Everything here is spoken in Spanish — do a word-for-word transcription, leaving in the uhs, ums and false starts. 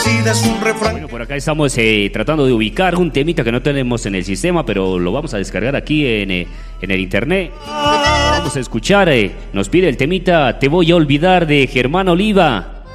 vida es un refrán. Bueno, por acá estamos eh, tratando de ubicar un temita que no tenemos en el sistema, pero lo vamos a descargar aquí en, eh, en el internet. Vamos a escuchar, eh, nos pide el temita Te voy a olvidar de Germán Oliva.